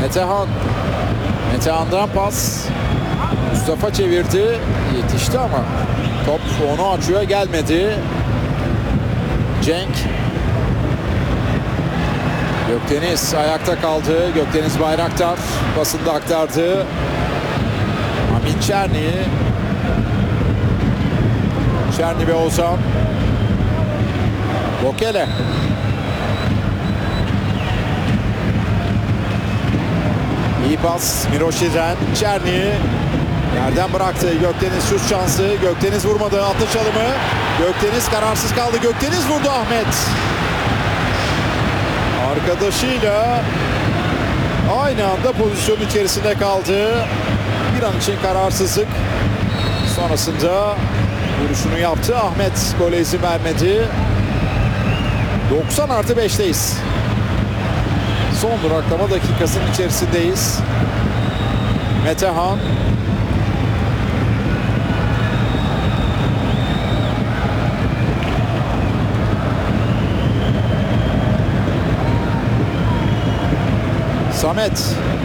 Metehan. Metehan'dan pas. Mustafa çevirdi. Yetişti ama top onu açıyor, gelmedi. Cenk. Gökdeniz ayakta kaldı. Gökdeniz Bayraktar basında aktardı. Amin Çerni. Çerni ve Ozan. Bokele. İyi pas Miroşi'den. Çerni yerden bıraktı. Gökdeniz şut şansı. Gökdeniz vurmadı. Attı çalımı. Gökdeniz kararsız kaldı. Gökdeniz vurdu Ahmet. Arkadaşıyla aynı anda pozisyon içerisinde kaldı. Bir an için kararsızlık. Sonrasında vuruşunu yaptı. Ahmet gole izin vermedi. 90+5'teyiz. Son duraklama dakikasının içerisindeyiz. Metehan. Samet.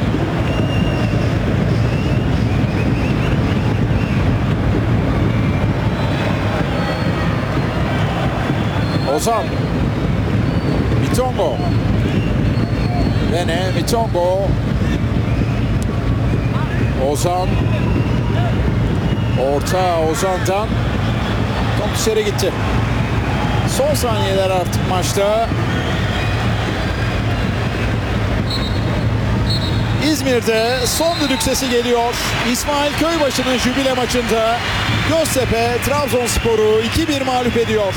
Ozan. Mitongo. Bene Mitongo. Ozan. Orta Ozan'dan. Top dışarı gitti. Son saniyeler artık maçta. İzmir'de son düdük sesi geliyor. İsmail Köybaşı'nın jübile maçında Göztepe Trabzonspor'u 2-1 mağlup ediyor.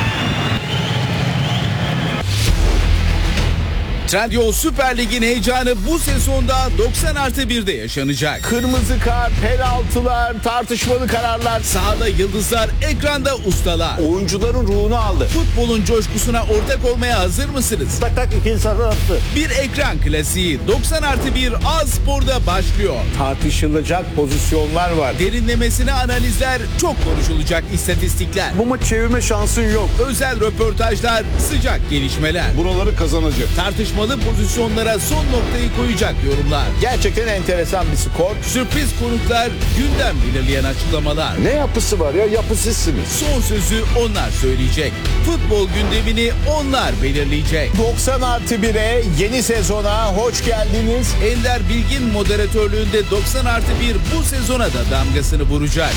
Trendyol Süper Lig'in heyecanı bu sezonda 90+1'de yaşanacak. Kırmızı kart, penaltılar, tartışmalı kararlar. Sahada yıldızlar, ekranda ustalar. Oyuncuların ruhunu aldı. Futbolun coşkusuna ortak olmaya hazır mısınız? Tak tak ikinci sarı attı. Bir ekran klasiği 90+1 A-Spor'da başlıyor. Tartışılacak pozisyonlar var. Derinlemesine analizler, çok konuşulacak istatistikler. Bu maç çevirme şansın yok. Özel röportajlar, sıcak gelişmeler. Buraları kazanacak. Tartışmalı pozisyonlara son noktayı koyacak yorumlar. Gerçekten enteresan bir skor. Sürpriz konuklar, gündem belirleyen açıklamalar. Ne yapısı var ya? Yapısızsınız. Son sözü onlar söyleyecek. Futbol gündemini onlar belirleyecek. 90+1'e yeni sezona hoş geldiniz. Ender Bilgin moderatörlüğünde 90+1 bu sezona da damgasını vuracak.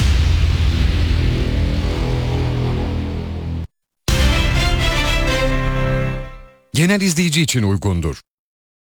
Genel izleyici için uygundur.